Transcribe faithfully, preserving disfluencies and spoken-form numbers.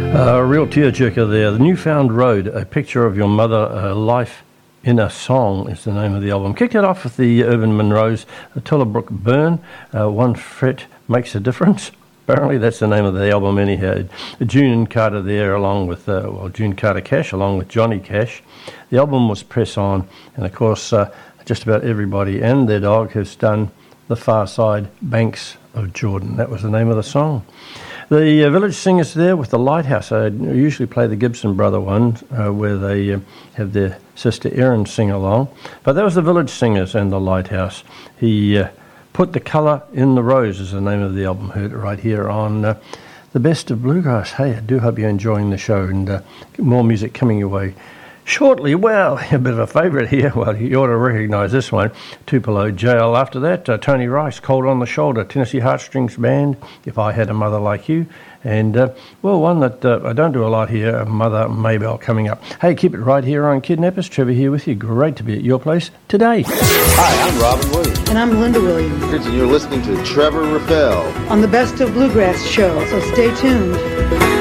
A real tearjerker there. The Newfound Road, a picture of your mother, a life in a song is the name of the album. Kicked it off with the Irvin Monroe's Tullabrook Burn, uh, One Fret Makes a Difference. Apparently that's the name of the album anyhow. June Carter there along with, uh, well, June Carter Cash along with Johnny Cash. The album was Press On, and of course uh, just about everybody and their dog has done The Far Side Banks of Jordan. That was the name of the song. The uh, Village Singers there with the Lighthouse. I usually play the Gibson Brother one uh, where they uh, have their sister Erin sing along. But that was the Village Singers and the Lighthouse. He uh, Put the Colour in the Rose is the name of the album. Heard it right here on uh, The Best of Bluegrass. Hey, I do hope you're enjoying the show and uh, more music coming your way shortly. Well, a bit of a favourite here. Well, you ought to recognise this one. Tupelo Jail. After that, uh, Tony Rice, Cold on the Shoulder, Tennessee Heartstrings Band, If I Had a Mother Like You. And, uh, well, one that uh, I don't do a lot here, Mother Maybelle coming up. Hey, keep it right here on Kidnappers. Trevor here with you. Great to be at your place today. Hi, I'm Robin Williams. And I'm Linda Williams. And you're listening to Trevor Raffel on the Best of Bluegrass show, so stay tuned.